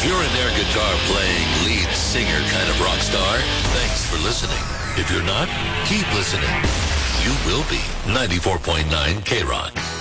you're an air guitar playing lead singer kind of rock star, thanks for listening. If you're not, keep listening. You will be. 94.9 K-Rock.